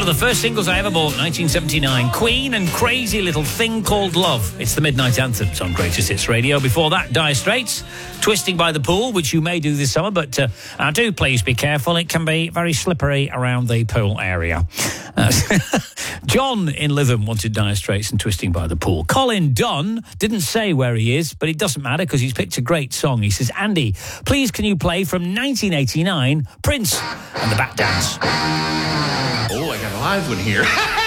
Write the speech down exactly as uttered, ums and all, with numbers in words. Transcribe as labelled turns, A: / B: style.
A: One of the first singles I ever bought, nineteen seventy-nine. Queen and Crazy Little Thing Called Love. It's the Midnight Anthems on Greatest Hits Radio. Before that, Dire Straits, Twisting by the Pool, which you may do this summer, but uh, uh, do please be careful. It can be very slippery around the pool area. Uh, John in Lytham wanted Dire Straits and Twisting by the Pool. Colin Dunn didn't say where he is, but it doesn't matter because he's picked a great song. He says, Andy, please can you play from nineteen eighty-nine, Prince and the Bat Dance?
B: Oh, I got a live one here.